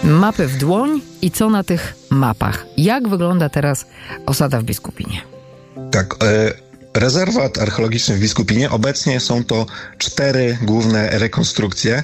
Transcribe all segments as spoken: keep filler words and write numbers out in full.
Mapy w dłoń i co na tych mapach? Jak wygląda teraz osada w Biskupinie? Tak, e, rezerwat archeologiczny w Biskupinie, obecnie są to cztery główne rekonstrukcje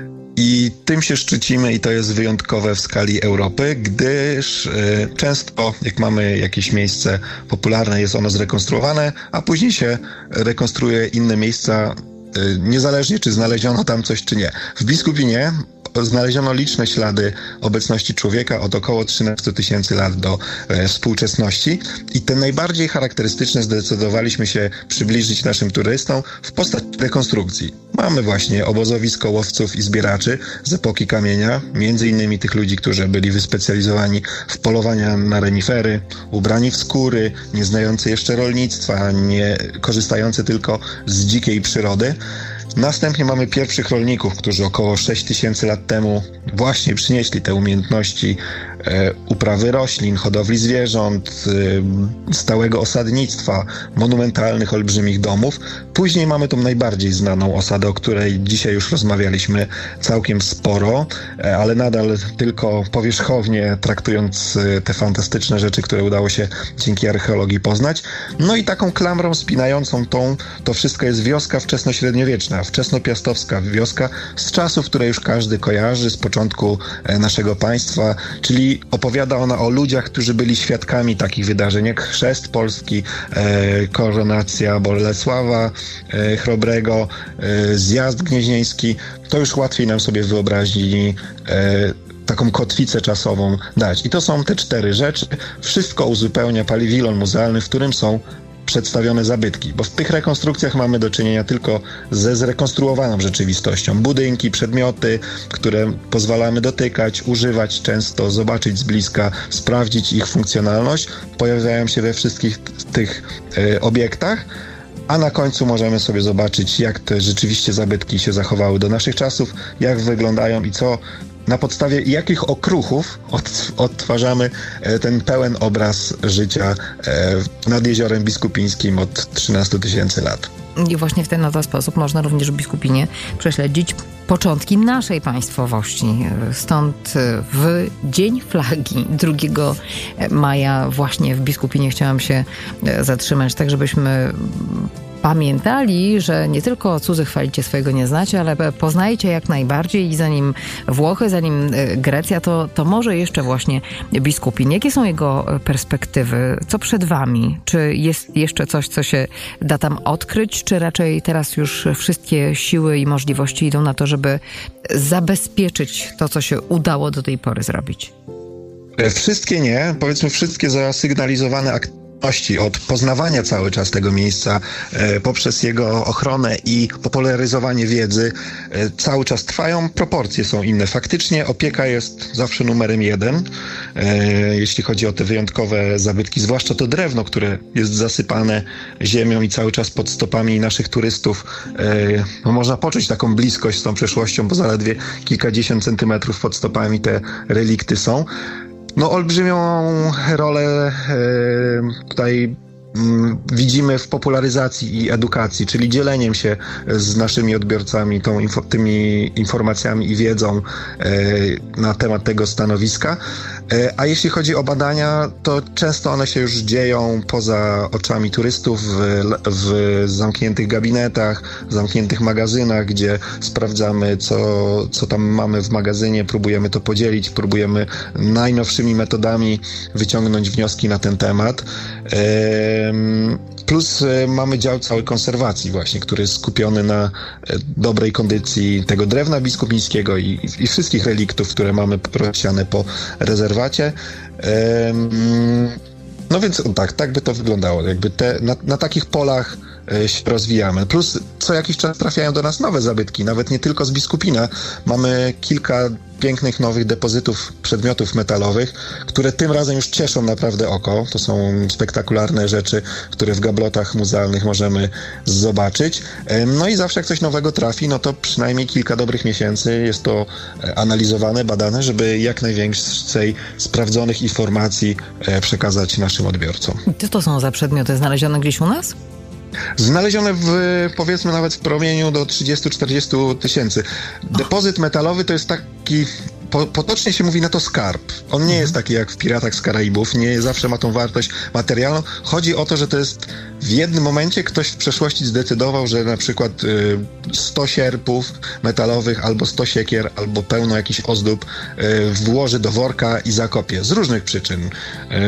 i tym się szczycimy i to jest wyjątkowe w skali Europy, gdyż e, często jak mamy jakieś miejsce popularne, jest ono zrekonstruowane, a później się rekonstruuje inne miejsca, e, niezależnie czy znaleziono tam coś czy nie. W Biskupinie znaleziono liczne ślady obecności człowieka od około trzynaście tysięcy lat do e, współczesności i te najbardziej charakterystyczne zdecydowaliśmy się przybliżyć naszym turystom w postaci rekonstrukcji. Mamy właśnie obozowisko łowców i zbieraczy z epoki kamienia, między innymi tych ludzi, którzy byli wyspecjalizowani w polowania na renifery, ubrani w skóry, nie znający jeszcze rolnictwa, nie korzystający tylko z dzikiej przyrody. Następnie mamy pierwszych rolników, którzy około sześć tysięcy lat temu właśnie przynieśli te umiejętności e, uprawy roślin, hodowli zwierząt, e, stałego osadnictwa, monumentalnych, olbrzymich domów. Później mamy tą najbardziej znaną osadę, o której dzisiaj już rozmawialiśmy całkiem sporo, e, ale nadal tylko powierzchownie traktując e, te fantastyczne rzeczy, które udało się dzięki archeologii poznać. No i taką klamrą spinającą tą, to wszystko jest wioska wczesnośredniowieczna, wczesnopiastowska wioska z czasów, które już każdy kojarzy, z początku naszego państwa, czyli opowiada ona o ludziach, którzy byli świadkami takich wydarzeń jak chrzest Polski, e, koronacja Bolesława e, Chrobrego, e, zjazd gnieźnieński. To już łatwiej nam sobie wyobrazić e, taką kotwicę czasową dać. I to są te cztery rzeczy. Wszystko uzupełnia pawilon muzealny, w którym są przedstawione zabytki, bo w tych rekonstrukcjach mamy do czynienia tylko ze zrekonstruowaną rzeczywistością. Budynki, przedmioty, które pozwalamy dotykać, używać często, zobaczyć z bliska, sprawdzić ich funkcjonalność, pojawiają się we wszystkich tych e, obiektach, a na końcu możemy sobie zobaczyć, jak te rzeczywiście zabytki się zachowały do naszych czasów, jak wyglądają i co na podstawie jakich okruchów odtwarzamy ten pełen obraz życia nad Jeziorem Biskupińskim od trzynastu tysięcy lat. I właśnie w ten oto sposób można również w Biskupinie prześledzić początki naszej państwowości. Stąd w Dzień Flagi drugiego maja właśnie w Biskupinie chciałam się zatrzymać, tak żebyśmy pamiętali, że nie tylko cudzy chwalicie, swojego nie znacie, ale poznajcie jak najbardziej i zanim Włochy, zanim Grecja, to, to może jeszcze właśnie Biskupin. Jakie są jego perspektywy? Co przed wami? Czy jest jeszcze coś, co się da tam odkryć, czy raczej teraz już wszystkie siły i możliwości idą na to, żeby zabezpieczyć to, co się udało do tej pory zrobić? Wszystkie nie. Powiedzmy wszystkie zasygnalizowane aktywności od poznawania cały czas tego miejsca e, poprzez jego ochronę i popularyzowanie wiedzy e, cały czas trwają. Proporcje są inne. Faktycznie opieka jest zawsze numerem jeden, e, jeśli chodzi o te wyjątkowe zabytki, zwłaszcza to drewno, które jest zasypane ziemią i cały czas pod stopami naszych turystów. E, no można poczuć taką bliskość z tą przeszłością, bo zaledwie kilkadziesiąt centymetrów pod stopami te relikty są. No olbrzymią rolę e, tutaj m, widzimy w popularyzacji i edukacji, czyli dzieleniem się z naszymi odbiorcami tą info, tymi informacjami i wiedzą e, na temat tego stanowiska. E, a jeśli chodzi o badania, to często one się już dzieją poza oczami turystów w, w zamkniętych gabinetach, w zamkniętych magazynach, gdzie sprawdzamy, co, co tam mamy w magazynie, próbujemy to podzielić, próbujemy najnowszymi metodami wyciągnąć wnioski na ten temat. Plus mamy dział cały konserwacji właśnie, który jest skupiony na dobrej kondycji tego drewna biskupińskiego i, i wszystkich reliktów, które mamy porozsiane po rezerwacie. No więc tak, tak by to wyglądało. Jakby te, na, na takich polach się rozwijamy. Plus co jakiś czas trafiają do nas nowe zabytki, nawet nie tylko z Biskupina. Mamy kilka pięknych nowych depozytów przedmiotów metalowych, które tym razem już cieszą naprawdę oko. To są spektakularne rzeczy, które w gablotach muzealnych możemy zobaczyć. No i zawsze jak coś nowego trafi, no to przynajmniej kilka dobrych miesięcy jest to analizowane, badane, żeby jak najwięcej sprawdzonych informacji przekazać naszym odbiorcom. Co to są za przedmioty znalezione gdzieś u nas? Znalezione w, powiedzmy nawet w promieniu do trzydziestu czterdziestu tysięcy. Depozyt metalowy to jest taki po, potocznie się mówi na to skarb. On nie jest taki jak w Piratach z Karaibów, nie zawsze ma tą wartość materialną. Chodzi o to, że to jest w jednym momencie ktoś w przeszłości zdecydował, że na przykład y, sto sierpów metalowych, albo sto siekier, albo pełno jakichś ozdób y, włoży do worka i zakopie. Z różnych przyczyn. Y,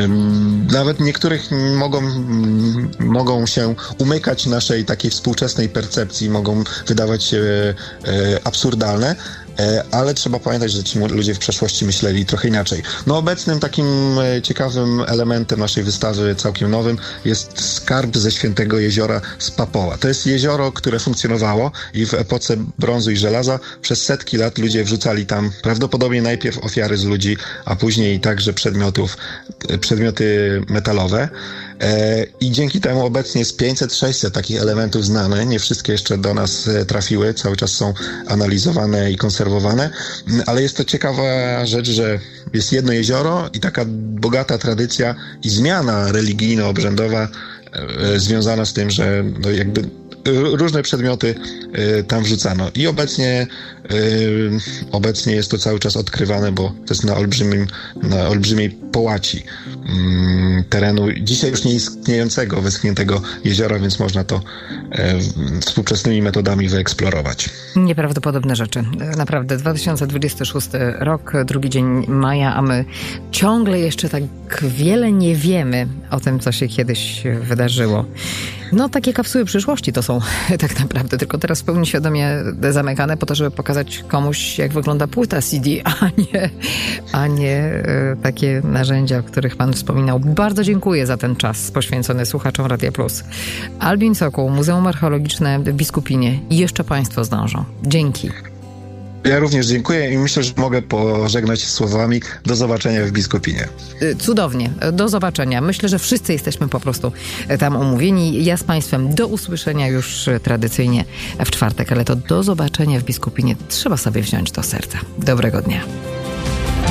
nawet niektórych mogą, m, mogą się umykać naszej takiej współczesnej percepcji, mogą wydawać się y, y, absurdalne, ale trzeba pamiętać, że ci ludzie w przeszłości myśleli trochę inaczej. No obecnym takim ciekawym elementem naszej wystawy, całkiem nowym, jest skarb ze Świętego Jeziora z Papoła. To jest jezioro, które funkcjonowało i w epoce brązu i żelaza przez setki lat ludzie wrzucali tam prawdopodobnie najpierw ofiary z ludzi, a później także przedmiotów, przedmioty metalowe. I dzięki temu obecnie jest pięćset sześćset takich elementów znane. Nie wszystkie jeszcze do nas trafiły, cały czas są analizowane i konserwowane, ale jest to ciekawa rzecz, że jest jedno jezioro i taka bogata tradycja i zmiana religijno-obrzędowa związana z tym, że no jakby różne przedmioty y, tam wrzucano. I obecnie, y, obecnie jest to cały czas odkrywane, bo to jest na olbrzymim, na olbrzymiej połaci y, terenu dzisiaj już nieistniejącego, wyschniętego jeziora, więc można to y, współczesnymi metodami wyeksplorować. Nieprawdopodobne rzeczy. Naprawdę. dwa tysiące dwudziesty szósty rok, drugi dzień maja, a my ciągle jeszcze tak wiele nie wiemy o tym, co się kiedyś wydarzyło. No, takie kapsuły przyszłości to są tak naprawdę, tylko teraz w pełni świadomie zamykane po to, żeby pokazać komuś, jak wygląda płyta C D, a nie, a nie e, takie narzędzia, o których pan wspominał. Bardzo dziękuję za ten czas poświęcony słuchaczom Radia Plus. Albin Sokół, Muzeum Archeologiczne w Biskupinie. I jeszcze państwo zdążą. Dzięki. Ja również dziękuję i myślę, że mogę pożegnać słowami do zobaczenia w Biskupinie. Cudownie. Do zobaczenia. Myślę, że wszyscy jesteśmy po prostu tam umówieni. Ja z państwem do usłyszenia już tradycyjnie w czwartek, ale to do zobaczenia w Biskupinie trzeba sobie wziąć do serca. Dobrego dnia.